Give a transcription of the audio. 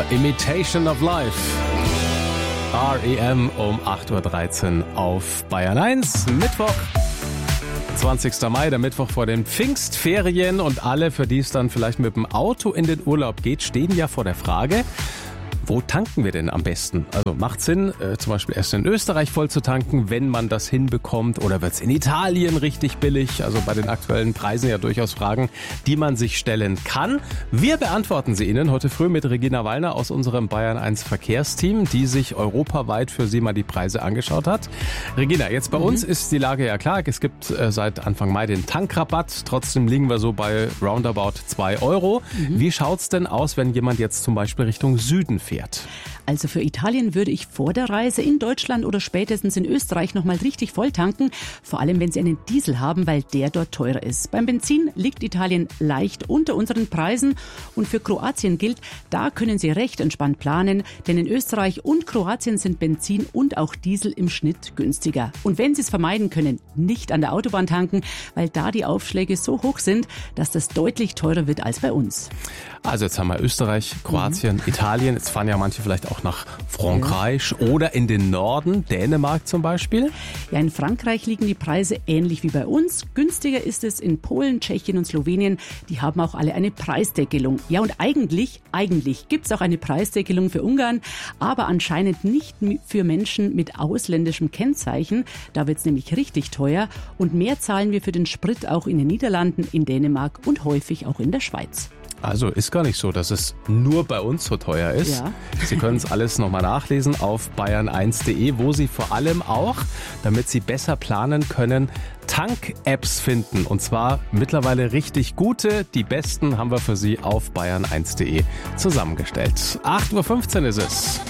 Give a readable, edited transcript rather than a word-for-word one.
Imitation of Life. R.E.M. um 8.13 Uhr auf Bayern 1. Mittwoch, 20. Mai, der Mittwoch vor den Pfingstferien. Und alle, für die es dann vielleicht mit dem Auto in den Urlaub geht, stehen ja vor der Frage, wo tanken wir denn am besten? Also macht Sinn, zum Beispiel erst in Österreich voll zu tanken, wenn man das hinbekommt, oder wird es in Italien richtig billig? Also bei den aktuellen Preisen ja durchaus Fragen, die man sich stellen kann. Wir beantworten sie Ihnen heute früh mit Regina Wallner aus unserem Bayern 1 Verkehrsteam, die sich europaweit für Sie mal die Preise angeschaut hat. Regina, jetzt bei uns ist die Lage ja klar. Es gibt seit Anfang Mai den Tankrabatt. Trotzdem liegen wir so bei roundabout 2 Euro. Wie schaut's denn aus, wenn jemand jetzt zum Beispiel Richtung Süden fährt? Also für Italien würde ich vor der Reise in Deutschland oder spätestens in Österreich nochmal richtig voll tanken. Vor allem, wenn Sie einen Diesel haben, weil der dort teurer ist. Beim Benzin liegt Italien leicht unter unseren Preisen. Und für Kroatien gilt, da können Sie recht entspannt planen. Denn in Österreich und Kroatien sind Benzin und auch Diesel im Schnitt günstiger. Und wenn Sie es vermeiden können, nicht an der Autobahn tanken, weil da die Aufschläge so hoch sind, dass das deutlich teurer wird als bei uns. Also jetzt haben wir Österreich, Kroatien, Italien. Jetzt fahren ja manche vielleicht auch nach Frankreich oder in den Norden, Dänemark zum Beispiel. Ja, in Frankreich liegen die Preise ähnlich wie bei uns. Günstiger ist es in Polen, Tschechien und Slowenien. Die haben auch alle eine Preisdeckelung. Ja, und eigentlich gibt es auch eine Preisdeckelung für Ungarn, aber anscheinend nicht für Menschen mit ausländischem Kennzeichen. Da wird es nämlich richtig teuer. Und mehr zahlen wir für den Sprit auch in den Niederlanden, in Dänemark und häufig auch in der Schweiz. Also ist gar nicht so, dass es nur bei uns so teuer ist. Ja. Sie können es alles nochmal nachlesen auf bayern1.de, wo Sie vor allem auch, damit Sie besser planen können, Tank-Apps finden. Und zwar mittlerweile richtig gute. Die besten haben wir für Sie auf bayern1.de zusammengestellt. 8.15 Uhr ist es.